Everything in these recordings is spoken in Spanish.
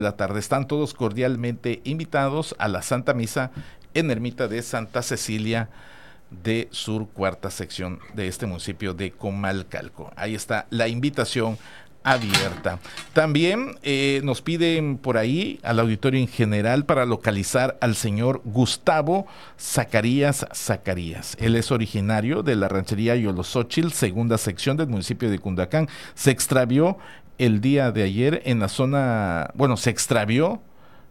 la tarde. Están todos cordialmente invitados a la Santa Misa en Ermita de Santa Cecilia de Sur, cuarta sección de este municipio de Comalcalco. Ahí está la invitación abierta. También nos piden por ahí al auditorio en general para localizar al señor Gustavo Zacarías Zacarías. Él es originario de la ranchería Yolosóchil, segunda sección del municipio de Cundacán. Se extravió el día de ayer en la zona, bueno, se extravió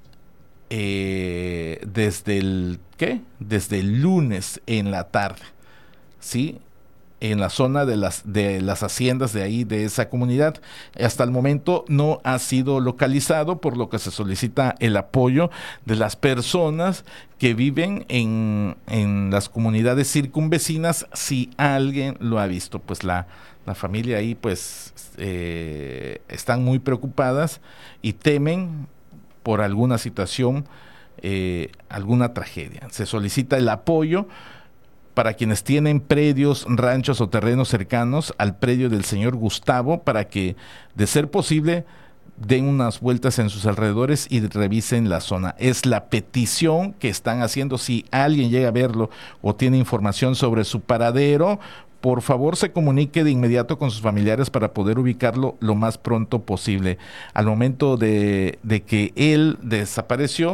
desde el, ¿qué? Desde el lunes en la tarde, ¿sí? En la zona de las haciendas de ahí, de esa comunidad. Hasta el momento no ha sido localizado, por lo que se solicita el apoyo de las personas que viven en las comunidades circunvecinas. Si alguien lo ha visto, pues la familia ahí pues están muy preocupadas y temen por alguna situación, alguna tragedia. Se solicita el apoyo para quienes tienen predios, ranchos o terrenos cercanos al predio del señor Gustavo, para que, de ser posible, den unas vueltas en sus alrededores y revisen la zona. Es la petición que están haciendo. Si alguien llega a verlo o tiene información sobre su paradero, por favor se comunique de inmediato con sus familiares para poder ubicarlo lo más pronto posible. Al momento de que él desapareció,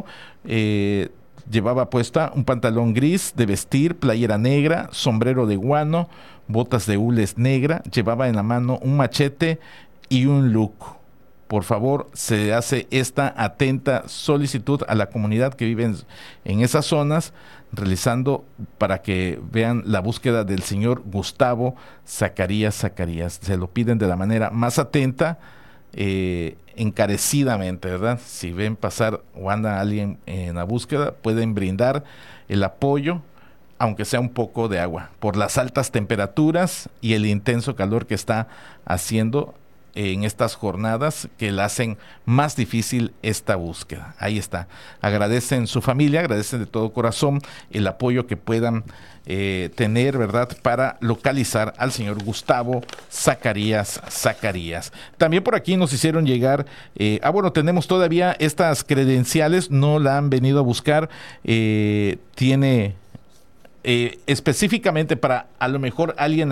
llevaba puesta un pantalón gris de vestir, playera negra, sombrero de guano, botas de hules negra, llevaba en la mano un machete y un look. Por favor, se hace esta atenta solicitud a la comunidad que vive en esas zonas, realizando para que vean la búsqueda del señor Gustavo Zacarías Zacarías. Se lo piden de la manera más atenta, encarecidamente, ¿verdad? Si ven pasar o anda alguien en la búsqueda, pueden brindar el apoyo, aunque sea un poco de agua, por las altas temperaturas y el intenso calor que está haciendo en estas jornadas, que la hacen más difícil esta búsqueda. Ahí está. Agradecen su familia, agradecen de todo corazón el apoyo que puedan tener, ¿verdad?, para localizar al señor Gustavo Zacarías Zacarías. También por aquí nos hicieron llegar, bueno, tenemos todavía estas credenciales, no la han venido a buscar, tiene específicamente para, a lo mejor alguien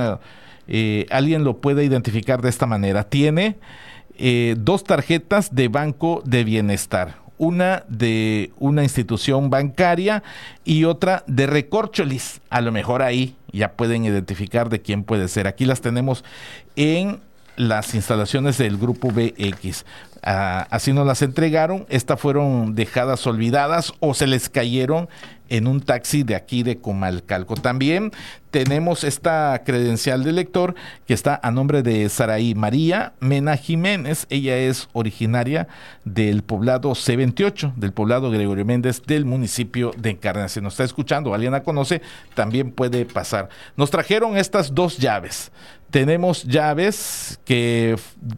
lo puede identificar de esta manera. Tiene 2 tarjetas de Banco de Bienestar, una de una institución bancaria y otra de Recorcholis. A lo mejor ahí ya pueden identificar de quién puede ser. Aquí las tenemos en las instalaciones del Grupo BX. Así nos las entregaron. Estas fueron dejadas olvidadas o se les cayeron en un taxi de aquí de Comalcalco. También tenemos esta credencial de lector que está a nombre de Saraí María Mena Jiménez. Ella es originaria del poblado C28, del poblado Gregorio Méndez, del municipio de Encarnación. Si nos está escuchando, alguien la conoce, también puede pasar. Nos trajeron estas 2 llaves. Tenemos llaves que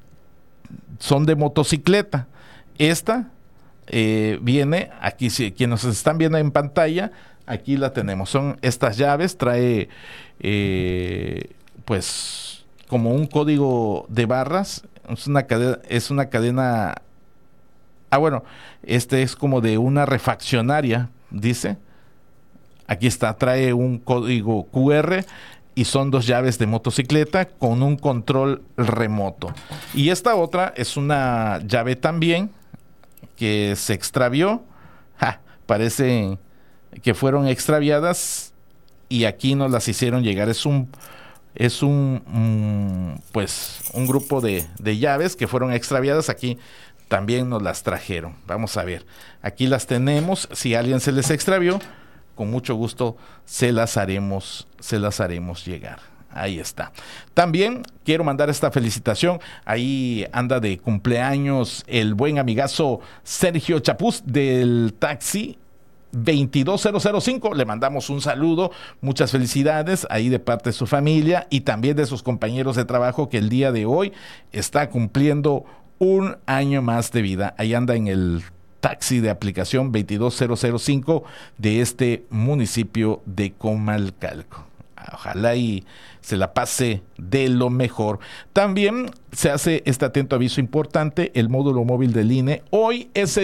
son de motocicleta. Esta viene aquí, si quienes nos están viendo en pantalla, aquí la tenemos. Son estas llaves, trae pues como un código de barras. Es una cadena. Bueno, este es como de una refaccionaria, dice. Aquí está, trae un código QR y son 2 llaves de motocicleta con un control remoto. Y esta otra es una llave también que se extravió. Parece que fueron extraviadas y aquí nos las hicieron llegar. Es un grupo de llaves que fueron extraviadas. Aquí también nos las trajeron. Vamos a ver. Aquí las tenemos. Si a alguien se les extravió, con mucho gusto se las haremos llegar. Ahí está. También quiero mandar esta felicitación. Ahí anda de cumpleaños el buen amigazo Sergio Chapuz del taxi 22005. Le mandamos un saludo, muchas felicidades ahí de parte de su familia y también de sus compañeros de trabajo, que el día de hoy está cumpliendo un año más de vida. Ahí anda en el taxi de aplicación 22005 de este municipio de Comalcalco. Ojalá y se la pase de lo mejor. También se hace este atento aviso importante: el módulo móvil del INE hoy es